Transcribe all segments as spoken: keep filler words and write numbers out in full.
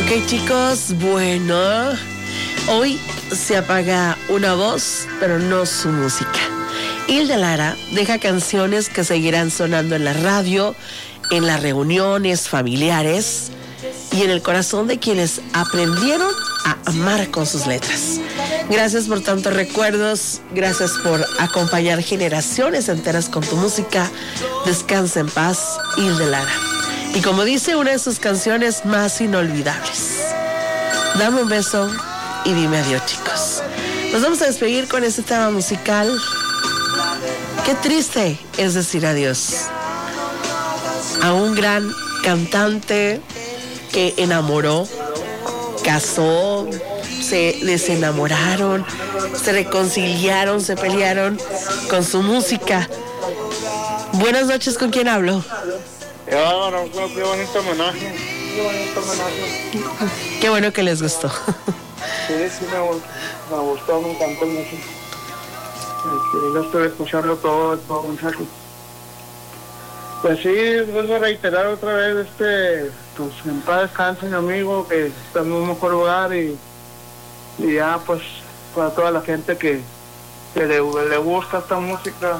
Ok, chicos, bueno, hoy se apaga una voz, pero no su música. Hilda Lara deja canciones que seguirán sonando en la radio, en las reuniones familiares y en el corazón de quienes aprendieron a amar con sus letras. Gracias por tantos recuerdos, gracias por acompañar generaciones enteras con tu música. Descansa en paz, Hilda Lara. Y como dice una de sus canciones más inolvidables, dame un beso y dime adiós, chicos. Nos vamos a despedir con este tema musical. Qué triste es decir adiós a un gran cantante que enamoró, casó, se desenamoraron, se reconciliaron, se pelearon con su música. Buenas noches, ¿con quién hablo? Qué bárbaro, qué bonito homenaje, qué bonito homenaje. Qué bueno que les gustó. Sí, sí, me, me gustó, me encantó mucho. Sí, lo estoy escuchando todo, todo muchacho. Pues sí, vuelvo a reiterar otra vez, este, pues en paz descanse mi amigo, que está en un mejor lugar y, y ya pues para toda la gente que, que le, le gusta esta música,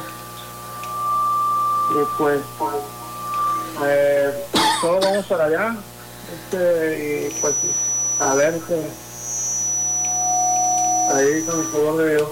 y pues, pues Eh, todos vamos para allá, este, y pues a ver que ahí con el favor de Dios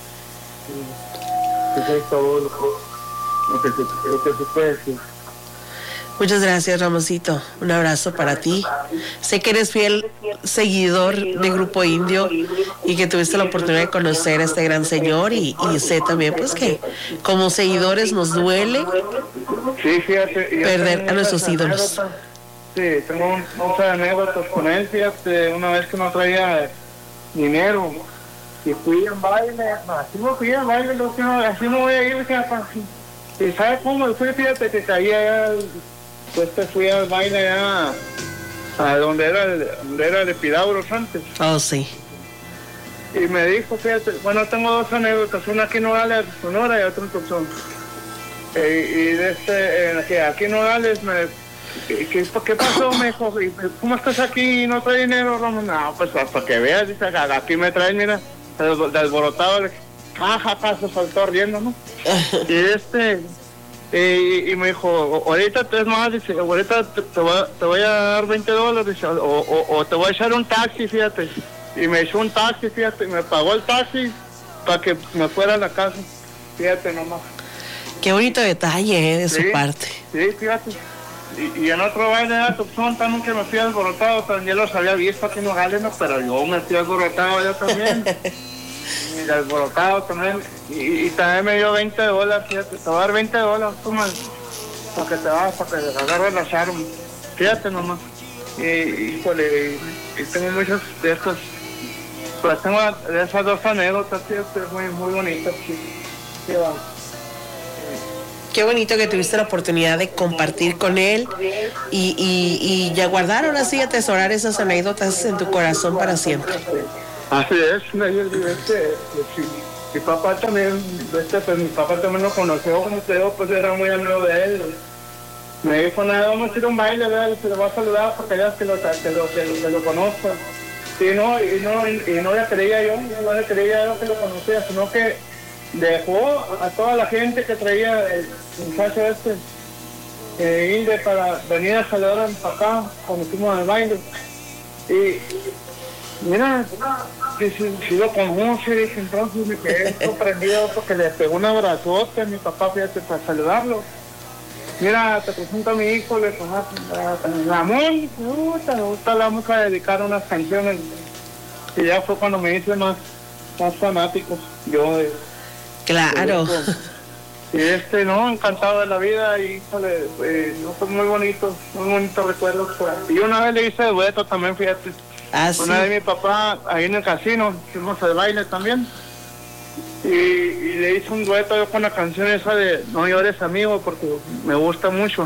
que soy todo lo, lo, que se, lo que se puede decir. Muchas gracias, Ramosito. Un abrazo para ti. Sé que eres fiel seguidor de Grupo Indio y que tuviste la oportunidad de conocer a este gran señor y, y sé también pues que como seguidores nos duele sí, fíjate, perder a nuestros ídolos. Sí, tengo muchas anécdotas con él, fíjate, una vez que no traía dinero y fui en baile, así me fui en baile, así me voy a ir, fíjate, y ¿sabes cómo me fui? Fíjate que caía allá, pues te fui al baile allá, a donde era el, donde era el Epidauros antes. Oh, sí. Y me dijo, fíjate, bueno, tengo dos anécdotas, una aquí en Nogales, Sonora, y otra en Tucson. Eh, y de este, eh, que aquí en Nogales, me, que, que, ¿qué pasó? Me dijo, ¿cómo estás aquí y no traes dinero, Ramón? No, pues para que veas, dice, aquí me traes, mira, de alborotado, caja, caja, se saltó riendo, ¿no? Y este... Y, y me dijo, ahorita es más, dice, ahorita te, te, voy, te voy a dar veinte dólares, dice, o, o, o te voy a echar un taxi, fíjate. Y me echó un taxi, fíjate, me pagó el taxi para que me fuera a la casa, fíjate nomás. Qué bonito detalle, ¿eh? De sí, su parte. Sí, fíjate. Y, y en otro baile de Tucson también que me fui alborotado, también los había visto aquí en Nogales, ¿no? Pero yo me fui alborotado yo también. Y alborotado también, y, y también me dio veinte dólares, fíjate, te voy a dar veinte dólares, toma, para que te vas, para que agarres la charm, fíjate nomás. Y, híjole, y, y tengo muchos de estos, pues tengo de esas dos anécdotas, fíjate, muy, muy bonitas, sí. Sí, va. Qué bonito que tuviste la oportunidad de compartir con él y, y, y ya guardar, ahora sí, atesorar esas anécdotas en tu corazón para siempre. Así es, este, sí, mi papá también, este, pues mi papá también lo conoció, como te digo, pues era muy amigo de él. Me dijo, nada, vamos a ir a un baile, ¿verdad? Se lo va a saludar porque ya que lo, que lo, que lo, que lo conozco. Sí, no, y no, y, y no le creía yo, no le creía yo que lo conocía, sino que dejó a toda la gente que traía el muchacho este, eh, Inde, para venir a saludar a mi papá cuando fuimos al baile. Y mira, si, si, si lo conoce, dije, entonces me quedé sorprendido porque le pegó un abrazote a mi papá, fíjate, para saludarlo. Mira, te presento a mi hijo, le tomaste Ramón, puta, me gusta, le vamos a dedicar unas canciones. Y ya fue cuando me hice más, más fanático. Yo de, Claro. de y este, no, encantado de la vida, y híjole, eh, no, fue muy bonito, muy bonitos recuerdos. Y una vez le hice dueto también, fíjate. Ah, una sí. vez mi papá, ahí en el casino, fuimos al baile también. Y, y le hice un dueto yo con la canción esa de No llores amigo, porque me gusta mucho.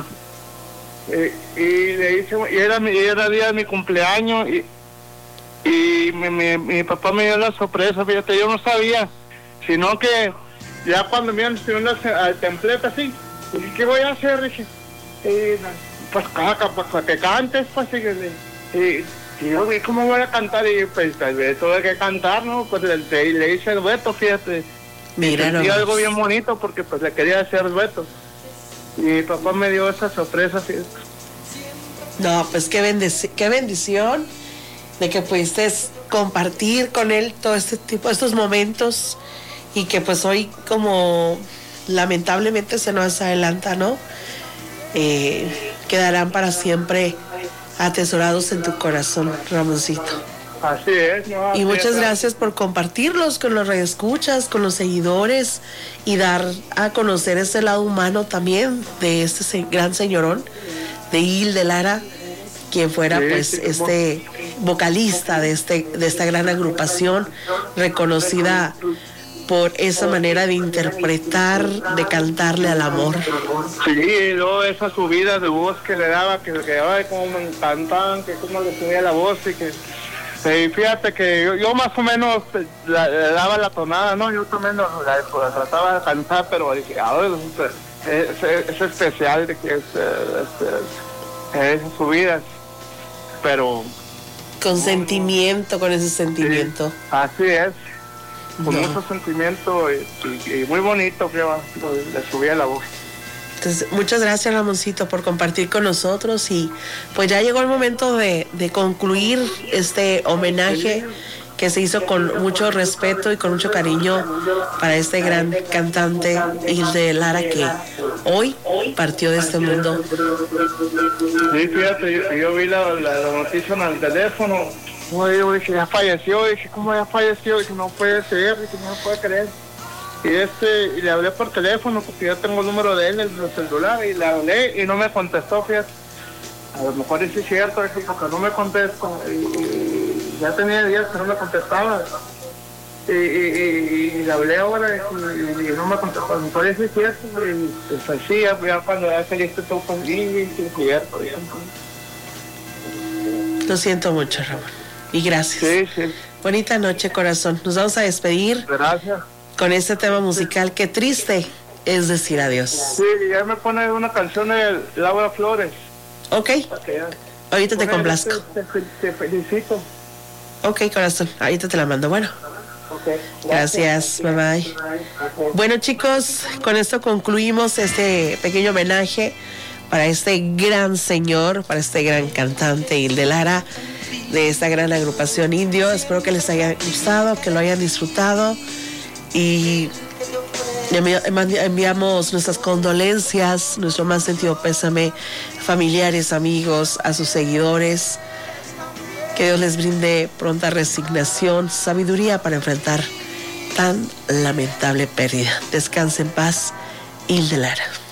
Y, y le hice, y era, mi, era día de mi cumpleaños, y, y mi, mi, mi papá me dio la sorpresa, fíjate, yo no sabía, sino que ya cuando me iban al templete así, dije, ¿qué voy a hacer? Dije, y, pues caca, pues para que cantes, pues, y, y Y yo, ¿y cómo voy a cantar? Y pues tal vez tuve que cantar, ¿no? Pues le, le hice el dueto, fíjate. Mira, y no. algo bien bonito porque pues le quería hacer dueto. Y mi papá me dio esa sorpresa, fíjate. No, pues qué, bendici- qué bendición de que pudiste compartir con él todo este tipo, estos momentos, y que pues hoy, como lamentablemente se nos adelanta, ¿no? Eh, quedarán para siempre atesorados en tu corazón, Ramoncito. Así es, ¿no? Así Y muchas es, gracias por compartirlos con los radioescuchas, con los seguidores, y dar a conocer ese lado humano también de este se- gran señorón de Hilde Lara, quien fuera Sí, pues sí, este vocalista de este de esta gran agrupación, reconocida por esa manera de interpretar, de cantarle al amor. Sí, y luego esa subida de voz que le daba, que le quedaba como me encantaban, que como le subía la voz y que... Y fíjate que yo, yo más o menos la, le daba la tonada, ¿no? Yo también lo, la, la trataba de cantar, pero dije, ah, es, es, es especial de que es, es, es, esas subidas, pero... Con sentimiento, con ese sentimiento. Sí, así es, con No. mucho sentimiento y, y, y muy bonito que va, le subía la voz. Entonces, muchas gracias, Ramoncito, por compartir con nosotros, y pues ya llegó el momento de, de concluir este homenaje que se hizo con mucho respeto y con mucho cariño para este gran cantante Hilde Lara, que hoy partió de este mundo. Sí, fíjate, yo, yo vi la, la, la noticia en el teléfono, yo dije, ya falleció, dije, ¿cómo ya falleció? Dije, no puede ser, dije, no puede creer. Y este, y le hablé por teléfono, porque ya tengo el número de él en el celular, y le hablé y no me contestó, fíjate. A lo mejor sí es cierto, dije, porque no me contesta, y, y ya tenía días que no me contestaba. Y, y, y, y le hablé ahora y, y no me contestó, a lo mejor sí es cierto, y pues así, ya, ya cuando ya saliste todo con y sí es cierto. Ya. Lo siento mucho, Ramón, y gracias. Sí, sí. Bonita noche, corazón. Nos vamos a despedir Gracias. con este tema musical. Qué triste es decir adiós. Sí, ya me pone una canción de Laura Flores. Ok, ahorita te complazco. Te, te, te felicito. Ok, corazón, ahorita te la mando. Bueno, Okay. gracias, bye bye. Okay. Bueno, chicos, con esto concluimos este pequeño homenaje para este gran señor, para este gran cantante Hilde Lara, de esta gran agrupación Indio. Espero que les haya gustado, que lo hayan disfrutado, y envi- enviamos nuestras condolencias, nuestro más sentido pésame, familiares, amigos, a sus seguidores. Que Dios les brinde pronta resignación, sabiduría para enfrentar tan lamentable pérdida. Descanse en paz, Hilde Lara.